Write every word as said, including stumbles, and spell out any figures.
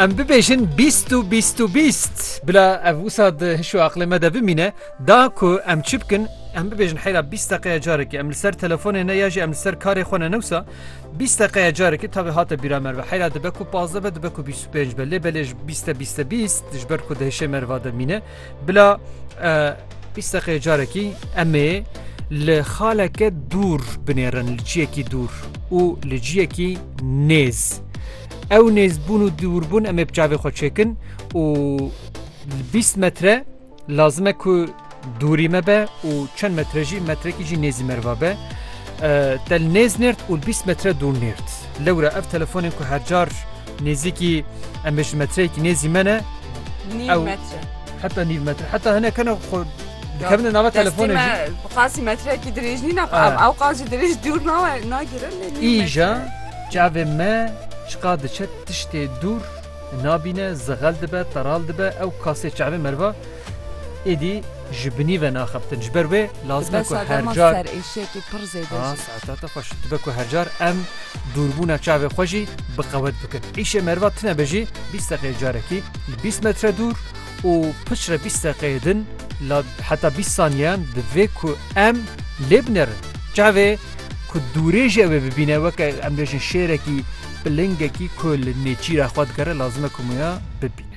ام ببیشن بیست و بیست و بیست بلا افوسا ده هشو عقل مده بمینه دا کو ام چی بکن ام ببیشن حیلا بیست دقیقه جاره که ام لسر تلفون نه یا جی ام لسر کار خونه نوسا بیست دقیقه جاره که تا به هات بیرامر و حیلا دبه کو پازده به دبه کو بیست و پنج بله بلش بیست بیست بیست دجبر کو ده هشه مرواده مینه بلا بیست دقیقه جاره که امه لخالك دور بنيرن لجيكي دور و لجيكي نيز او نيز بونو دور بون ام بجاوي خود شكن و بیست متر لازمه كو دوري مبه و چند متر جي متر كي جي نيزي مروا به تل نيز نرد و بیست متر دور نرد لورا اف تلفونين كو هرجار نيزي كي ام بش متر كي نيزي منه نيل متر حتى نيل متر حتى هنا كانوا خود كمن نوع تلفوني قاسي متر كي دريجني نقا او قاسي دريج دور نوع ناجرن ايجا جاوه ما شقاد چه تشتي دور نابینه زغل دبه طرال دبه او کاسه جاوه مروا ایدی جبنی و ناخبتن جبر و لازمه که هر جار سر ایشه که پر زیده آه ساعتات خوش دبه که هر جار ام دوربونه جاوه خوشی بقوت بکن ایشه مروا تنه بجی بیست دقیقه جاره کی بیست متر دور و پشر بیست دقیقه دن حتی بیست ثانیه دوی که ام لبنر جاوه که دوره جاوه ببینه وکه ام بیشن شیره کی بلنگه کی کل نیچی را خواد گره لازمه که مویا ببین